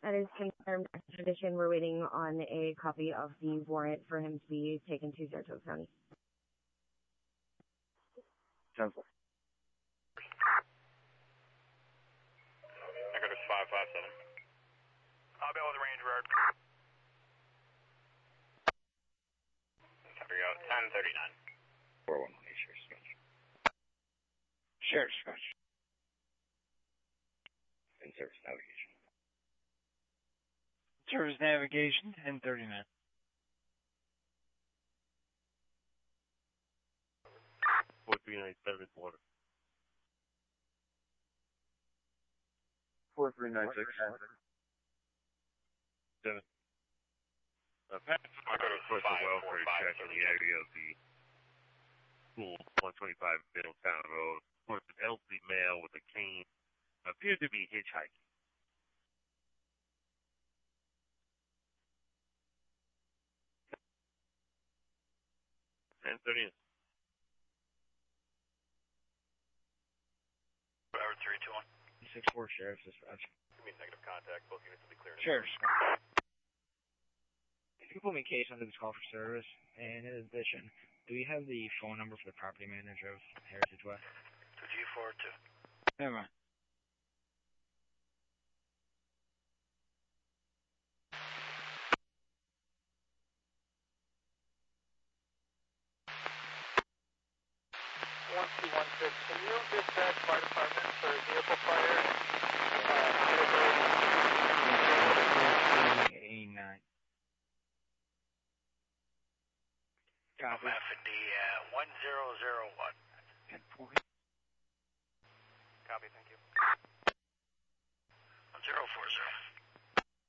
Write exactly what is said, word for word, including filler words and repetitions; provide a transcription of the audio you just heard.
That is confirmed extradition. We're waiting on a copy of the warrant for him to be taken to Saratoga County. Sounds good. I got a five five seven. I'll be with the Range Road. Copy out ten thirty-nine. four one one eight, Sheriff Scratch. Sheriff Scratch. In service navigation. Service navigation, ten thirty-nine. four three nine seven water. four three nine six. Seven. Uh, Pat, I got a first welfare check in the area of the school, one twenty-five Middletown Road. Was an elderly male with a cane. Appeared to be hitchhiking. ten thirty. Driver three two one. six four, Sheriff's Dispatch. Give me negative contact. Both units will be cleared. Sheriff's. If you put me in case under this call for service, and in addition, do you have the phone number for the property manager of Heritage West? two G four two. Never mind. one two one six, can you dispatch fire department for a vehicle fire? Uh, eighty-nine. Copy. F D uh, one zero zero one. ten four. Copy, thank you.